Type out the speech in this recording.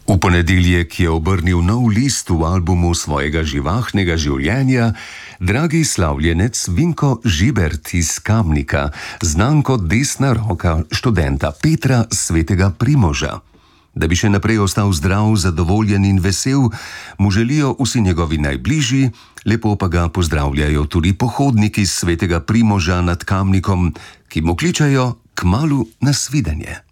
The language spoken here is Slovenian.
V ponedeljek je obrnil nov list v albumu svojega živahnega življenja dragi slavljenec Vinko Žibert iz Kamnika, znan kot desna roka študenta Petra Svetega Primoža. Da bi še naprej ostal zdrav, zadovoljen in vesel, mu želijo vsi njegovi najbližji, lepo pa ga pozdravljajo tudi pohodniki Svetega Primoža nad Kamnikom, ki mu kličajo kmalu nasvidenje.